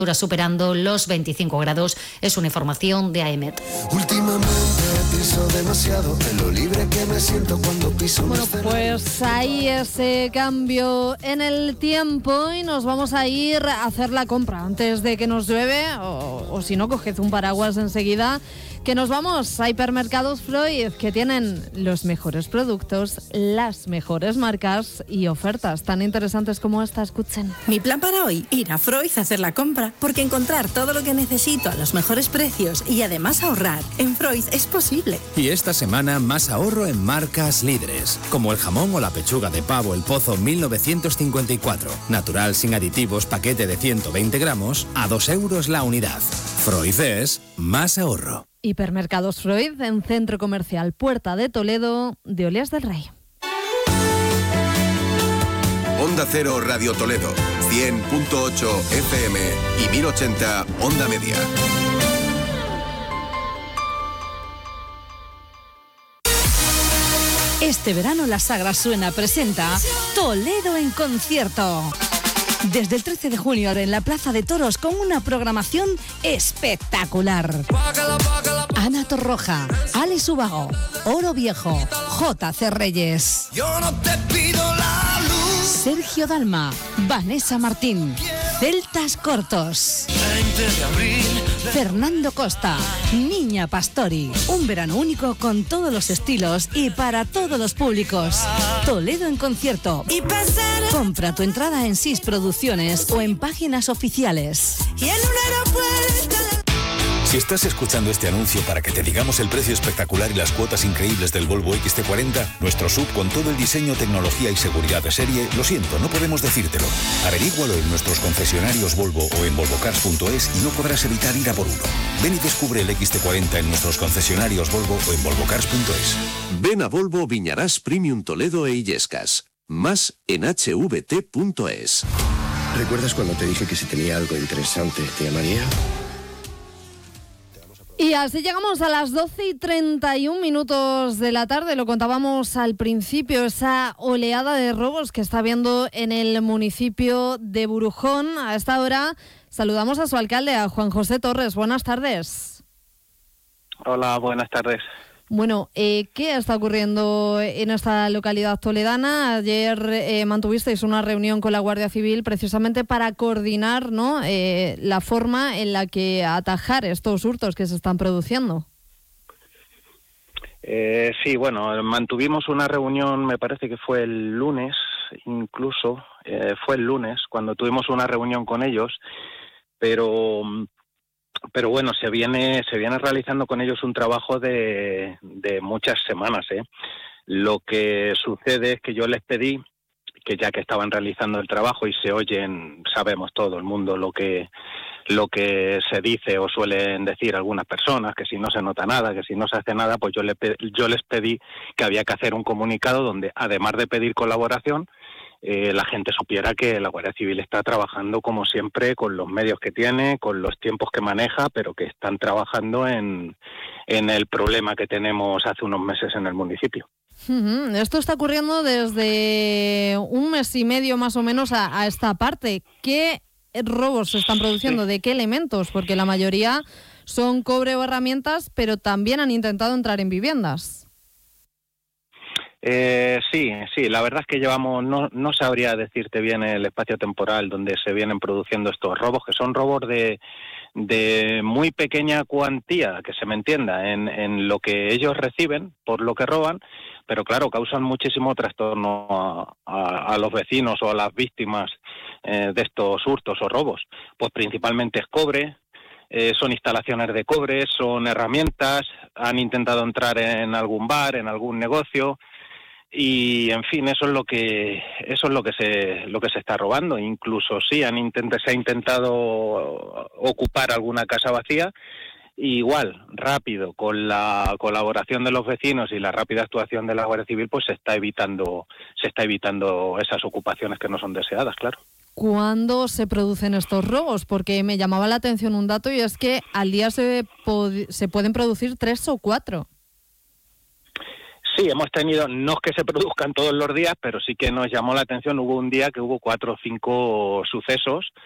superando los 25 grados. Es una información de AEMET. Últimamente piso demasiado, de lo libre que me siento cuando piso. Bueno, pues hay ese cambio en el tiempo y nos vamos a ir a hacer la compra antes de que nos llueve o si no, coged un paraguas enseguida. Que nos vamos a Hipermercados Freud, que tienen los mejores productos, las mejores marcas y ofertas tan interesantes como esta. Escuchen. Mi plan para hoy, ir a Freud a hacer la compra, porque encontrar todo lo que necesito a los mejores precios y además ahorrar en Freud es posible. Y esta semana más ahorro en marcas líderes, como el jamón o la pechuga de pavo El Pozo 1954, natural sin aditivos, paquete de 120 gramos, a 2 euros la unidad. Freud es más ahorro. Hipermercados Freud en Centro Comercial Puerta de Toledo de Olías del Rey. Onda Cero Radio Toledo, 100.8 FM y 1080 Onda Media. Este verano la Sagra Suena presenta Toledo en concierto. Desde el 13 de junio en la Plaza de Toros con una programación espectacular. Ana Torroja, Ale Subago, Oro Viejo, J.C. Reyes. Yo no te pido la luz. Sergio Dalma, Vanessa Martín, Celtas Cortos. 20 de abril. Fernando Costa, Niña Pastori. Un verano único con todos los estilos y para todos los públicos. Toledo en concierto. Compra tu entrada en SIS Producciones o en páginas oficiales. Y en un aeropuerto. Si estás escuchando este anuncio para que te digamos el precio espectacular y las cuotas increíbles del Volvo XC40, nuestro SUV con todo el diseño, tecnología y seguridad de serie, lo siento, no podemos decírtelo. Averígualo en nuestros concesionarios Volvo o en volvocars.es y no podrás evitar ir a por uno. Ven y descubre el XC40 en nuestros concesionarios Volvo o en volvocars.es. Ven a Volvo Viñarás Premium Toledo e Illescas. Más en hvt.es. ¿Recuerdas cuando te dije que si tenía algo interesante te llamaría? Y así llegamos a las 12:31 de la tarde. Lo contábamos al principio, esa oleada de robos que está habiendo en el municipio de Burujón. A esta hora saludamos a su alcalde, a Juan José Torres. Buenas tardes. Hola, buenas tardes. Bueno, ¿qué está ocurriendo en esta localidad toledana? Ayer mantuvisteis una reunión con la Guardia Civil precisamente para coordinar, ¿no?, la forma en la que atajar estos hurtos que se están produciendo. Sí, bueno, mantuvimos una reunión, me parece que fue el lunes, incluso, fue el lunes cuando tuvimos una reunión con ellos, pero bueno, se viene realizando con ellos un trabajo de muchas semanas, ¿eh? Lo que sucede es que yo les pedí que ya que estaban realizando el trabajo y se oyen, sabemos todo el mundo lo que se dice o suelen decir algunas personas, que si no se nota nada, que si no se hace nada, pues yo les pedí que había que hacer un comunicado donde, además de pedir colaboración, la gente supiera que la Guardia Civil está trabajando como siempre con los medios que tiene, con los tiempos que maneja, pero que están trabajando en el problema que tenemos hace unos meses en el municipio. Esto está ocurriendo desde un mes y medio más o menos a esta parte. ¿Qué robos se están produciendo? ¿De qué elementos? Porque la mayoría son cobre o herramientas, pero también han intentado entrar en viviendas. Sí, la verdad es que llevamos, no sabría decirte bien el espacio temporal donde se vienen produciendo estos robos, que son robos de muy pequeña cuantía, que se me entienda, en lo que ellos reciben por lo que roban, pero claro, causan muchísimo trastorno a los vecinos o a las víctimas de estos hurtos o robos. Pues principalmente es cobre, son instalaciones de cobre, son herramientas, han intentado entrar en algún bar, en algún negocio. Y en fin, eso es lo que se está robando. Incluso sí se ha intentado ocupar alguna casa vacía. Igual, rápido, con la colaboración de los vecinos y la rápida actuación de la Guardia Civil, pues se está evitando esas ocupaciones que no son deseadas, claro. ¿Cuándo se producen estos robos? Porque me llamaba la atención un dato y es que al día se pueden producir 3 o 4. Sí, hemos tenido, no es que se produzcan todos los días, pero sí que nos llamó la atención, hubo un día que hubo 4 o 5 sucesos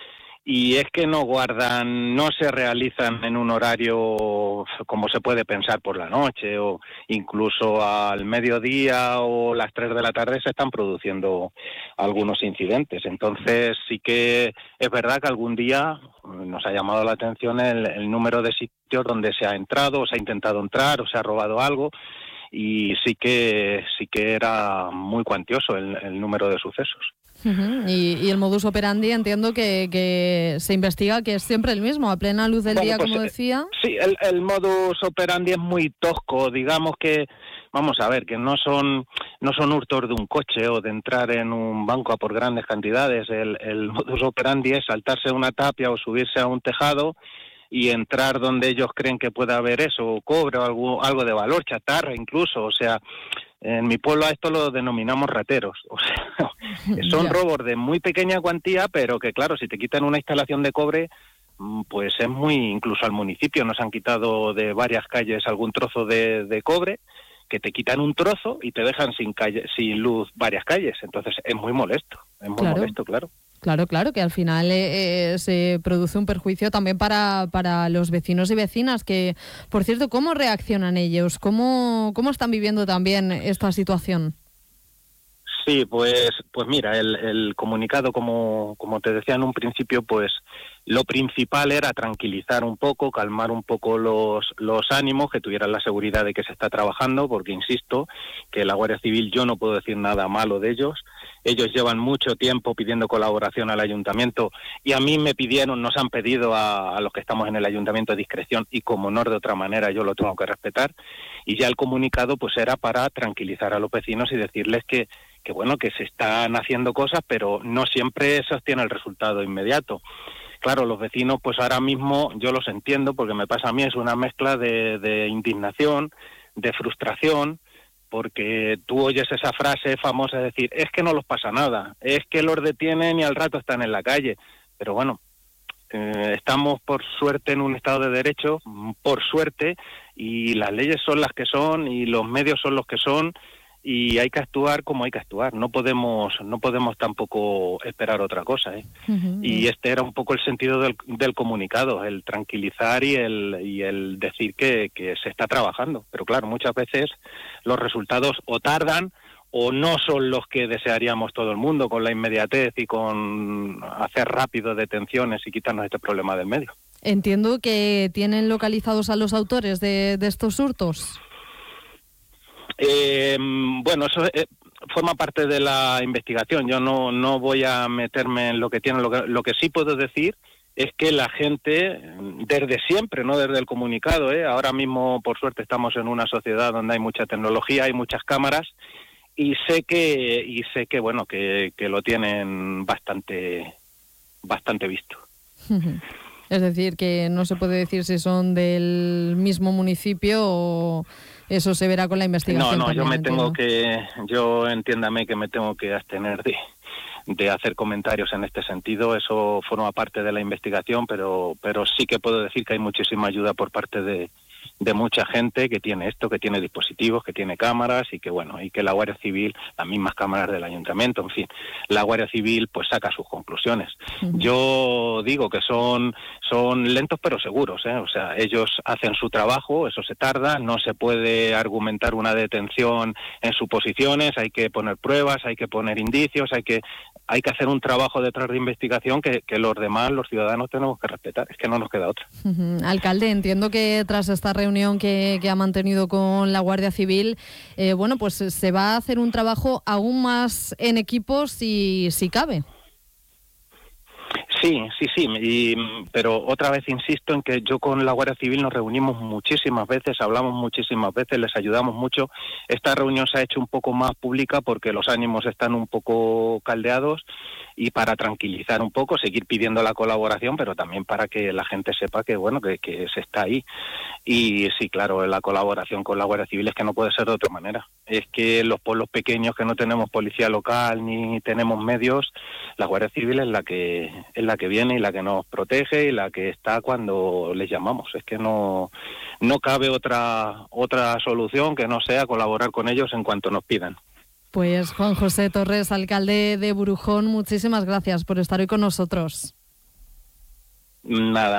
y es que no se realizan en un horario como se puede pensar por la noche, o incluso al mediodía o las 3 de la tarde se están produciendo algunos incidentes. Entonces sí que es verdad que algún día nos ha llamado la atención el número de sitios donde se ha entrado, o se ha intentado entrar, o se ha robado algo, y sí que era muy cuantioso el número de sucesos. Uh-huh. Y el modus operandi entiendo que se investiga que es siempre el mismo, a plena luz del día, como decía. Sí, el modus operandi es muy tosco, digamos que, vamos a ver, que no son hurtos de un coche o de entrar en un banco a por grandes cantidades. El modus operandi es saltarse una tapia o subirse a un tejado y entrar donde ellos creen que puede haber eso, cobre o algo de valor, chatarra incluso, o sea... En mi pueblo a esto lo denominamos rateros. O sea, son robos de muy pequeña cuantía, pero que claro, si te quitan una instalación de cobre, pues es muy... Incluso al municipio nos han quitado de varias calles algún trozo de cobre, que te quitan un trozo y te dejan sin luz varias calles. Entonces es muy molesto, claro. Claro, que al final se produce un perjuicio también para los vecinos y vecinas, que, por cierto, ¿cómo reaccionan ellos? ¿Cómo están viviendo también esta situación? Sí, pues mira, el comunicado, como te decía en un principio, pues lo principal era tranquilizar un poco, calmar un poco los ánimos, que tuvieran la seguridad de que se está trabajando, porque insisto, que la Guardia Civil, yo no puedo decir nada malo de ellos. Ellos llevan mucho tiempo pidiendo colaboración al ayuntamiento y a mí nos han pedido a los que estamos en el ayuntamiento discreción, y como no de otra manera yo lo tengo que respetar, y ya el comunicado pues era para tranquilizar a los vecinos y decirles que bueno, que se están haciendo cosas, pero no siempre se obtiene el resultado inmediato. Claro, los vecinos pues ahora mismo yo los entiendo, porque me pasa a mí, es una mezcla de indignación, de frustración, porque tú oyes esa frase famosa de decir, es que no los pasa nada, es que los detienen y al rato están en la calle. Pero bueno, estamos por suerte en un Estado de Derecho, por suerte, y las leyes son las que son y los medios son los que son, y hay que actuar como hay que actuar. No podemos tampoco esperar otra cosa, ¿eh? Uh-huh. Y este era un poco el sentido del comunicado, el tranquilizar y el decir que se está trabajando. Pero claro, muchas veces los resultados o tardan o no son los que desearíamos todo el mundo, con la inmediatez y con hacer rápido detenciones y quitarnos este problema del medio. Entiendo que tienen localizados a los autores de estos hurtos. Bueno, eso forma parte de la investigación. Yo no voy a meterme en lo que tiene. Lo que sí puedo decir es que la gente, desde siempre, no desde el comunicado, ahora mismo por suerte estamos en una sociedad donde hay mucha tecnología, hay muchas cámaras, y sé que bueno, que lo tienen bastante visto. Es decir, que no se puede decir si son del mismo municipio o eso se verá con la investigación. No, entiéndame que me tengo que abstener de hacer comentarios en este sentido. Eso forma parte de la investigación, pero sí que puedo decir que hay muchísima ayuda por parte de mucha gente que tiene esto, que tiene dispositivos, que tiene cámaras, y que bueno, y que la Guardia Civil, las mismas cámaras del ayuntamiento, en fin, la Guardia Civil pues saca sus conclusiones. Uh-huh. Yo digo que son lentos pero seguros, o sea, ellos hacen su trabajo, eso se tarda, no se puede argumentar una detención en suposiciones, hay que poner pruebas, hay que poner indicios, hay que hacer un trabajo detrás de investigación que los demás, los ciudadanos, tenemos que respetar, es que no nos queda otra. Uh-huh. Alcalde, entiendo que tras esta reunión que ha mantenido con la Guardia Civil, bueno, pues se va a hacer un trabajo aún más en equipo si cabe. Sí, pero otra vez insisto en que yo con la Guardia Civil nos reunimos muchísimas veces, hablamos muchísimas veces, les ayudamos mucho. Esta reunión se ha hecho un poco más pública porque los ánimos están un poco caldeados, y para tranquilizar un poco, seguir pidiendo la colaboración, pero también para que la gente sepa que bueno, que se está ahí. Y sí, claro, la colaboración con la Guardia Civil es que no puede ser de otra manera. Es que los pueblos pequeños que no tenemos policía local ni tenemos medios, la Guardia Civil es la que viene y la que nos protege y la que está cuando les llamamos. Es que no cabe otra solución que no sea colaborar con ellos en cuanto nos pidan. Pues Juan José Torres, alcalde de Burujón, muchísimas gracias por estar hoy con nosotros. Nada.